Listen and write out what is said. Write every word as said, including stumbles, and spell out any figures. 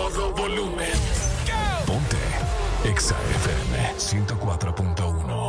todo volumen. Ponte Exa F M ciento cuatro punto uno.